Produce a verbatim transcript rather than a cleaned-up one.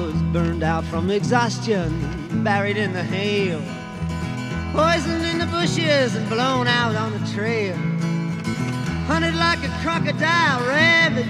was burned out from exhaustion, buried in the hail, poisoned in the bushes and blown out on the trail. Hunted like a crocodile, ravaged